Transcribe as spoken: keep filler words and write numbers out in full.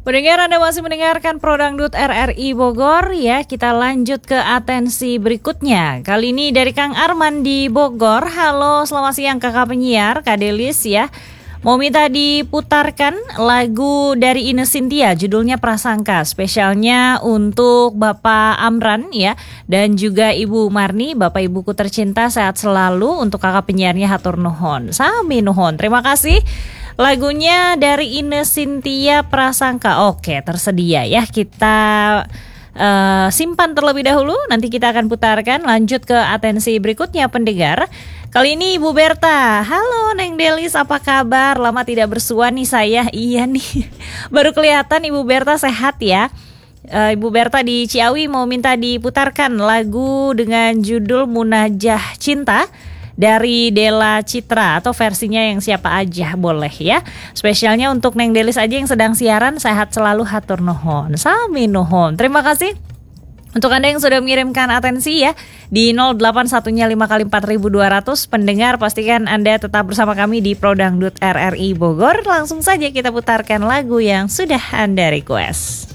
Pendengar, Anda masih mendengarkan Prodangdut R R I Bogor ya. Kita lanjut ke atensi berikutnya. Kali ini dari Kang Arman di Bogor. Halo, selamat siang kakak penyiar, Kak Delis ya. Mau minta diputarkan lagu dari Ine Cynthia, judulnya Prasangka. Spesialnya untuk Bapak Amran ya, dan juga Ibu Marni, Bapak Ibuku tercinta, sehat selalu. Untuk kakak penyiarnya hatur nuhun. Sami nuhun, terima kasih. Lagunya dari Ine Cynthia, Prasangka. Oke, tersedia ya. Kita uh, simpan terlebih dahulu. Nanti kita akan putarkan. Lanjut ke atensi berikutnya pendengar. Kali ini Ibu Berta. Halo Neng Delis, apa kabar? Lama tidak bersua nih saya. Iya nih, baru kelihatan Ibu Berta sehat ya. uh, Ibu Berta di Ciawi mau minta diputarkan lagu dengan judul Munajah Cinta dari Della Citra, atau versinya yang siapa aja boleh ya. Spesialnya untuk Neng Delis aja yang sedang siaran, sehat selalu hatur nuhun. Sami nuhun. Terima kasih untuk Anda yang sudah mengirimkan atensi ya di nol delapan satunya lima kali empat ribu dua ratus. Pendengar, pastikan Anda tetap bersama kami di Prodangdut R R I Bogor. Langsung saja kita putarkan lagu yang sudah Anda request.